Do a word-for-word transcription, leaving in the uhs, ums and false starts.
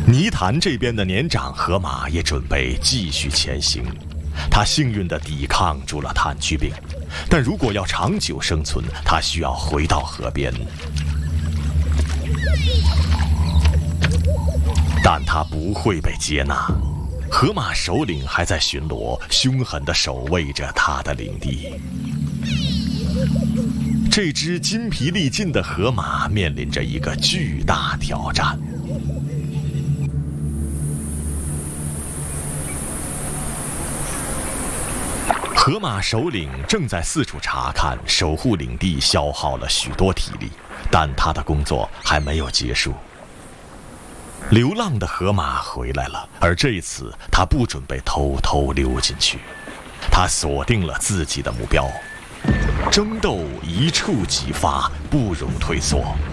泥潭这边的年长河马也准备继续前行，它幸运地抵抗住了炭疽病，但如果要长久生存，它需要回到河边。但它不会被接纳，河马首领还在巡逻，凶狠地守卫着他的领地。这只筋疲力尽的河马面临着一个巨大挑战。河马首领正在四处查看，守护领地消耗了许多体力，但他的工作还没有结束。流浪的河马回来了，而这次他不准备偷偷溜进去，他锁定了自己的目标。争斗一触即发，不容退缩。